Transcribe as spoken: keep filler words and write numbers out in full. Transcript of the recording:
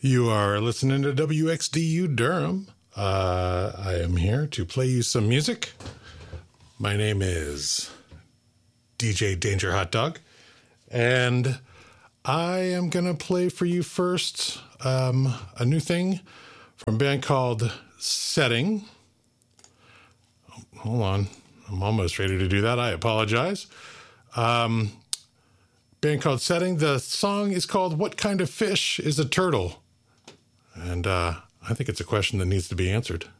You are listening to W X D U Durham. Uh, I am here to play you some music. My name is D J Danger Hot Dog, and I am going to play for you first um, a new thing from a band called Setting. Hold on. I'm almost ready to do that. I apologize. Um, band called Setting. The song is called What Kind of Fish is a Turtle? And uh, I think it's a question that needs to be answered.